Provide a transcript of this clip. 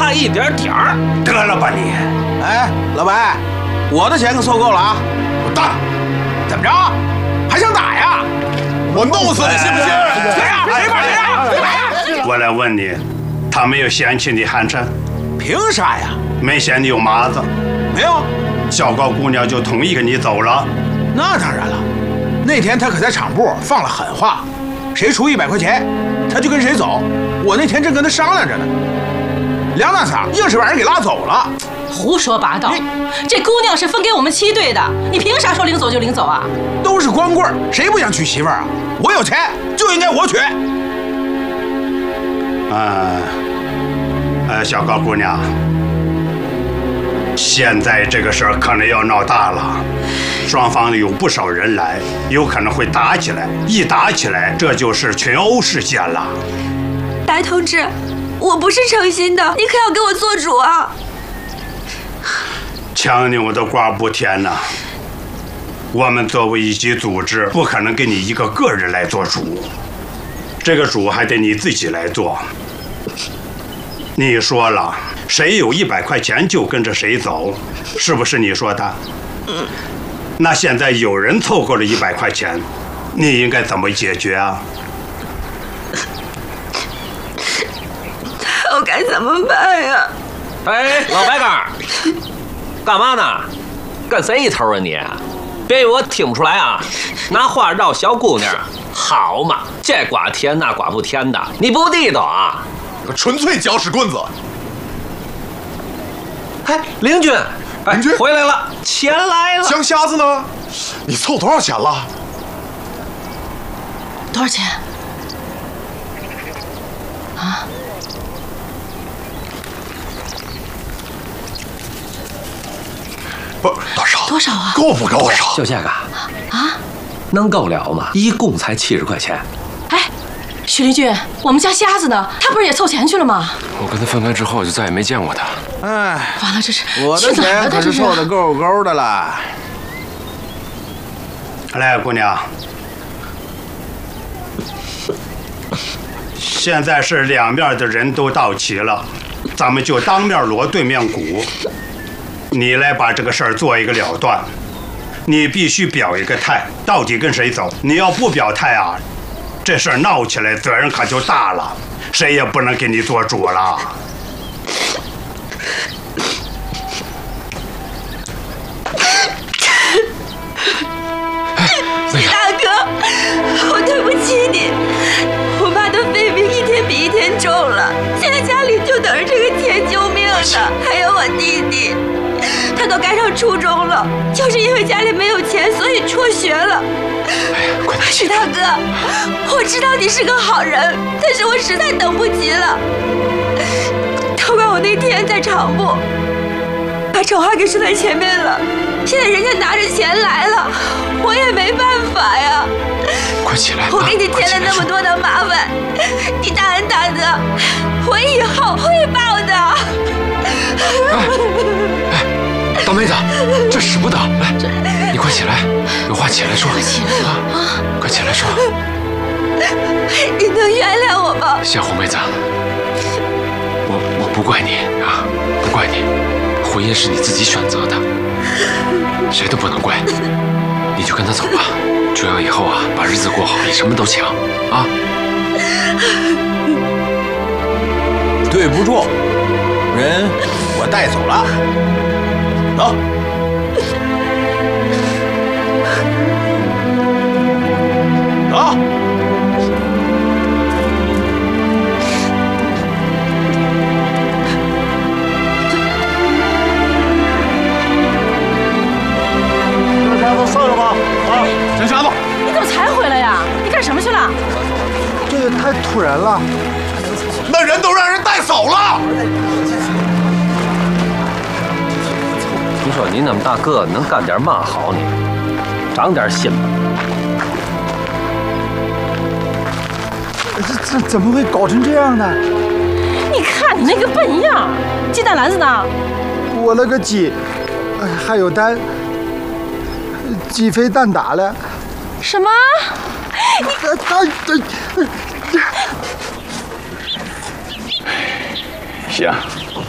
差一点点儿。 得了吧你！ 哎，老白，我的钱可凑够了啊！ 滚蛋！ 怎么着？还想打呀？ 我弄死你信不信？ 谁呀？谁怕谁呀？ 我来问你，他没有嫌弃你寒碜？ 凭啥呀？ 没嫌你有麻子？ 没有。 小高姑娘就同意跟你走了？ 那当然了，那天他可在场部放了狠话，谁出100块钱，他就跟谁走。我那天正跟他商量着呢，梁大嫂硬是把人给拉走了。 胡说八道！这姑娘是分给我们7队的，你凭啥说领走就领走啊？ 都是光棍，谁不想娶媳妇儿啊？我有钱就应该我娶。 小高姑娘，现在这个事儿可能要闹大了，双方有不少人来，有可能会打起来。一打起来，这就是群殴事件了。 白同志，我不是诚心的，你可要给我做主啊！ 强扭的瓜不甜呐。我们作为一级组织，不可能给你一个个人来做主，这个主还得你自己来做。你说了，谁有100块钱就跟着谁走，是不是你说的？那现在有人凑够了100块钱，你应该怎么解决啊？ 我该怎么办呀？ 哎，老白干，干嘛呢？跟谁一头啊你？别以为我听不出来啊！拿话绕小姑娘，好嘛，这瓜甜那瓜不甜的，你不地道啊！ 纯粹搅屎棍子！ 哎，林军， 林军回来了，钱来了。 香瞎子呢？你凑多少钱了？ 多少钱？啊？ 不，多少？ 多少啊？ 够不够呀？ 就这个啊？ 能够了吗？一共才70块钱。 哎，许立军，我们家瞎子呢？他不是也凑钱去了吗？ 我跟他分开之后就再也没见过他。 哎， 完了，这是我的钱可是凑得够够的了。 来，姑娘，现在是两面的人都到齐了，咱们就当面锣对面鼓。你来把这个事儿做一个了断，你必须表一个态，到底跟谁走？你要不表态啊，这事儿闹起来责任可就大了，谁也不能给你做主了。 大哥，我对不起你，我爸的肺病一天比一天重了，现在家里就等着这个钱救命呢。还有我弟弟，他都该上初中了，就是因为家里没有钱，所以辍学了。 哎呀，快点！ 史大哥，我知道你是个好人，但是我实在等不及了。都怪我那天在场部把丑话给说在前面了，现在人家拿着钱来了，我也没办法呀。 快起来！ 我给你添了那么多的麻烦，你大恩大德，我以后会报的。 哎，大妹子，这使不得！来，你快起来，有话起来说。 快起来啊！快起来说。 你能原谅我吗？ 夏红妹子，我不怪你啊，不怪你，婚姻是你自己选择的，谁都不能怪。你就跟他走吧，这样以后啊，把日子过好比什么都强啊。 对不住，人我带走了，走。走。 上着吧，啊，小瞎子， 你怎么才回来呀？你干什么去了？ 这也太突然了， 那人都让人带走了。 你说你那么大个子，能干点嘛好呢？长点心吧。 这怎么会搞成这样呢？ 你看你那个笨样，鸡蛋篮子呢？ 我那个鸡，还有蛋，鸡飞蛋打了。 什么？ 行，